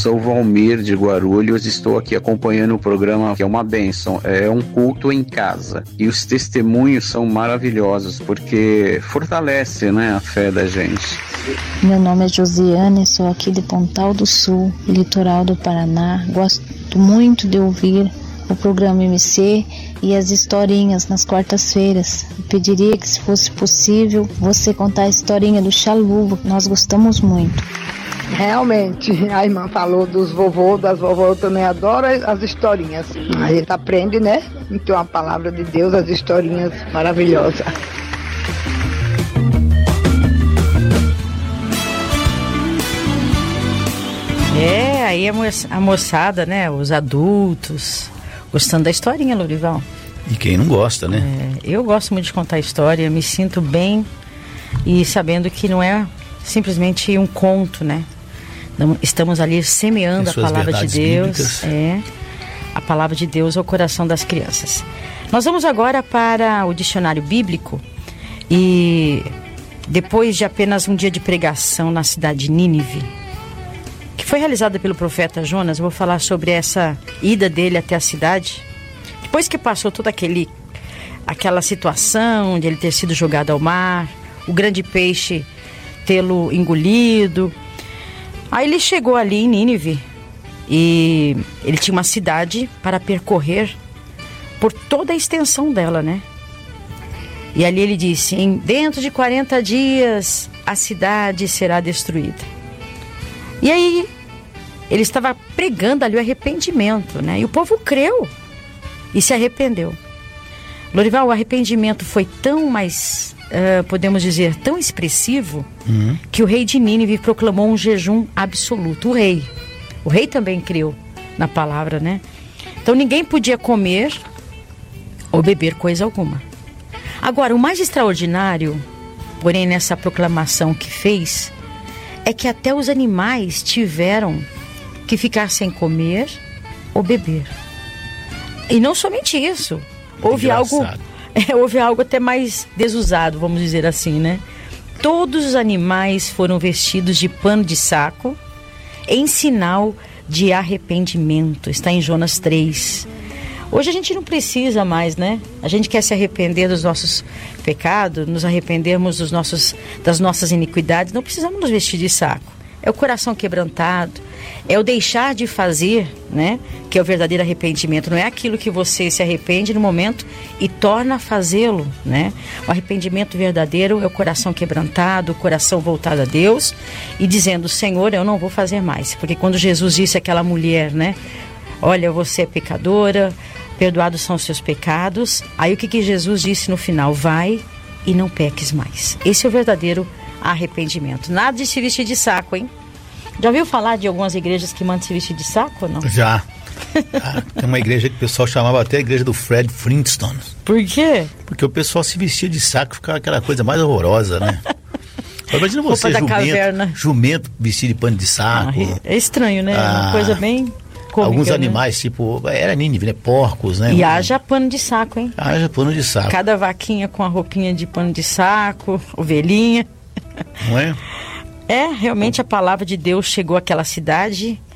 sou Valmir de Guarulhos, estou aqui acompanhando o programa, que é uma bênção, é um culto em casa. E os testemunhos são maravilhosos, porque fortalece, né, a fé da gente. Meu nome é Josiane, sou aqui de Pontal do Sul, litoral do Paraná. Gosto muito de ouvir o programa MC e as historinhas nas quartas-feiras. Eu pediria que, se fosse possível, você contar a historinha do Xaluva, nós gostamos muito. Realmente, a irmã falou dos vovôs, das vovós, eu também adoro as historinhas. A gente aprende, né? Então a palavra de Deus, as historinhas maravilhosas. Aí a moçada, né? Os adultos, gostando da historinha, Lourival. E quem não gosta, né? Eu gosto muito de contar história, me sinto bem e sabendo que não é simplesmente um conto, né? Estamos ali semeando a palavra de Deus. A palavra de Deus ao coração das crianças. Nós vamos agora para o dicionário bíblico e depois de apenas um dia de pregação na cidade de Nínive, que foi realizada pelo profeta Jonas, eu vou falar sobre essa ida dele até a cidade. Depois que passou toda aquela situação de ele ter sido jogado ao mar, o grande peixe tê-lo engolido, aí ele chegou ali em Nínive e ele tinha uma cidade para percorrer por toda a extensão dela, né? E ali ele disse: dentro de 40 dias a cidade será destruída. E aí ele estava pregando ali o arrependimento, né? E o povo creu e se arrependeu. Lourival, o arrependimento foi tão mais, podemos dizer, tão expressivo, que o rei de Nínive proclamou um jejum absoluto. O rei também creu na palavra, né? Então ninguém podia comer ou beber coisa alguma. Agora, o mais extraordinário, porém, nessa proclamação que fez, é que até os animais tiveram que ficar sem comer ou beber. E não somente isso, houve algo até mais desusado, vamos dizer assim, né? Todos os animais foram vestidos de pano de saco em sinal de arrependimento. Está em Jonas 3. Hoje a gente não precisa mais, né? A gente quer se arrepender dos nossos pecados, nos arrependermos das nossas iniquidades. Não precisamos nos vestir de saco. É o coração quebrantado, é o deixar de fazer, né? Que é o verdadeiro arrependimento. Não é aquilo que você se arrepende no momento e torna a fazê-lo, né? O arrependimento verdadeiro é o coração quebrantado, o coração voltado a Deus e dizendo: Senhor, eu não vou fazer mais. Porque quando Jesus disse àquela mulher, né? Olha, você é pecadora, perdoados são os seus pecados. Aí o que Jesus disse no final? Vai e não peques mais. Esse é o verdadeiro arrependimento. Nada de se vestir de saco, hein? Já ouviu falar de algumas igrejas que mandam se vestir de saco ou não? Já. Tem uma igreja que o pessoal chamava até a igreja do Fred Flintstone. Por quê? Porque o pessoal se vestia de saco, ficava aquela coisa mais horrorosa, né? Imagina você, jumento vestido de pano de saco. É estranho, né? Uma coisa bem cômica, alguns né? animais, tipo, era Nínive, né? Porcos, né? E haja pano de saco, hein? Haja pano de saco. Cada vaquinha com a roupinha de pano de saco, ovelhinha. Não é? Realmente a palavra de Deus chegou àquela cidade